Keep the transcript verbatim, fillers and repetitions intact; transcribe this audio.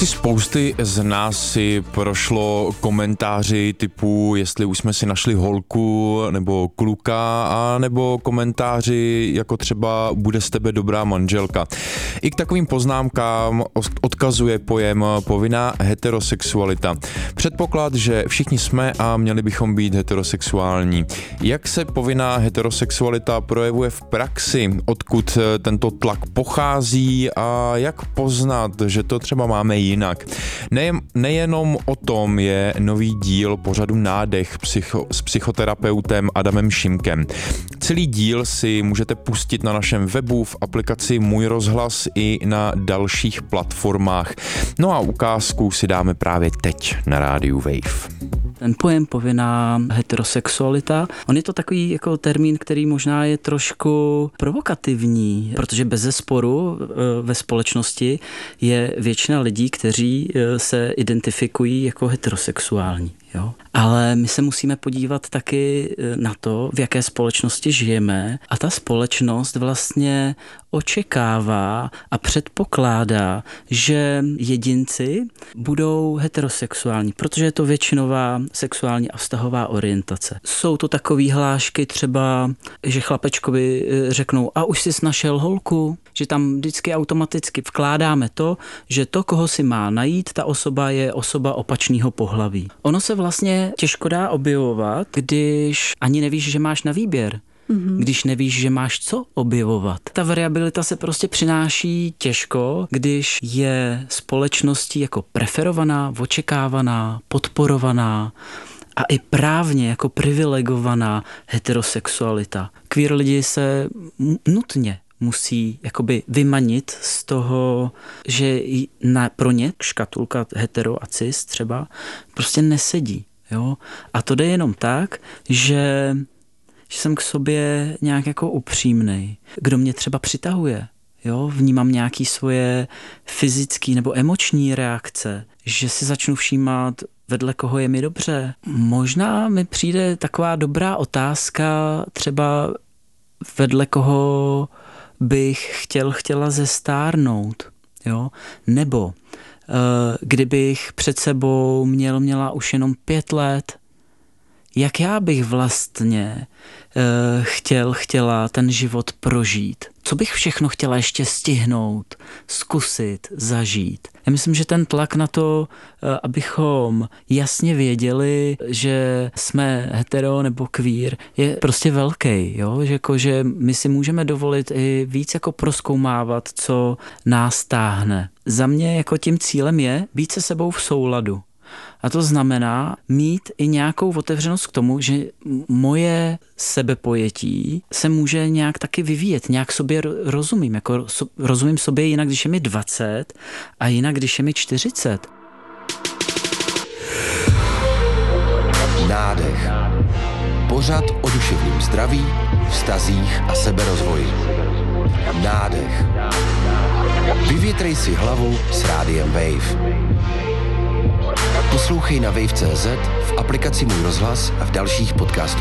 Asi spousty z nás si prošlo komentáři typu, jestli už jsme si našli holku nebo kluka, a nebo komentáři jako třeba bude z tebe dobrá manželka. I k takovým poznámkám odkazuje pojem povinná heterosexualita. Předpoklad, že všichni jsme a měli bychom být heterosexuální. Jak se povinná heterosexualita projevuje v praxi, odkud tento tlak pochází a jak poznat, že to třeba máme jinak. Ne, nejenom o tom je nový díl pořadu Nádech psycho, s psychoterapeutem Adamem Šimkem. Celý díl si můžete pustit na našem webu, v aplikaci Můj rozhlas i na dalších platformách. No a ukázku si dáme právě teď na rádiu Wave. Ten pojem povinná heterosexualita, on je to takový jako termín, který možná je trošku provokativní, protože bezesporu ve společnosti je většina lidí, kteří se identifikují jako heterosexuální. Jo? Ale my se musíme podívat taky na to, v jaké společnosti žijeme, a ta společnost vlastně očekává a předpokládá, že jedinci budou heterosexuální, protože je to většinová sexuální a vztahová orientace. Jsou to takové hlášky třeba, že chlapečkovi řeknou, a už jsi našel holku, že tam vždycky automaticky vkládáme to, že to, koho si má najít, ta osoba je osoba opačného pohlaví. Ono se vlastně těžko dá objevovat, když ani nevíš, že máš na výběr. Mm-hmm. Když nevíš, že máš co objevovat. Ta variabilita se prostě přináší těžko, když je společností jako preferovaná, očekávaná, podporovaná a i právně jako privilegovaná heterosexualita. Queer lidi se nutně musí jakoby vymanit z toho, že na, pro ně škatulka hetero a cis třeba prostě nesedí. Jo? A to jde jenom tak, že že jsem k sobě nějak jako upřímnej. Kdo mě třeba přitahuje, jo? Vnímám nějaký svoje fyzické nebo emoční reakce, že si začnu všímat, vedle koho je mi dobře. Možná mi přijde taková dobrá otázka, třeba vedle koho bych chtěl, chtěla zestárnout, jo? Nebo uh, kdybych před sebou měl, měla už jenom pět let, jak já bych vlastně uh, chtěl, chtěla ten život prožít. Co bych všechno chtěla ještě stihnout, zkusit, zažít. Já myslím, že ten tlak na to, uh, abychom jasně věděli, že jsme hetero nebo queer, je prostě velký. Jo? Že, jako, že my si můžeme dovolit i víc jako prozkoumávat, co nás táhne. Za mě jako tím cílem je být se sebou v souladu. A to znamená mít i nějakou otevřenost k tomu, že moje sebepojetí se může nějak taky vyvíjet, nějak sobě rozumím. Jako rozumím sobě jinak, když je mi dvacet a jinak, když je mi čtyřicet. Nádech. Pořad o duševním zdraví, vztazích a seberozvoji. Nádech. Vyvětrej si hlavu s rádiem Wave. Poslouchej na wave tečka cé zet, v aplikaci Můj rozhlas a v dalších podcastových